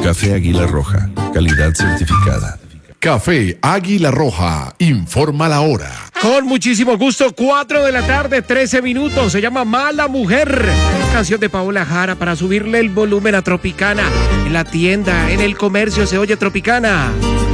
Café Águila Roja, calidad certificada. Café Águila Roja, informa la hora. Con muchísimo gusto, 4 de la tarde, 13 minutos. Se llama Mala Mujer. Canción de Paola Jara para subirle el volumen a Tropicana. En la tienda, en el comercio se oye Tropicana.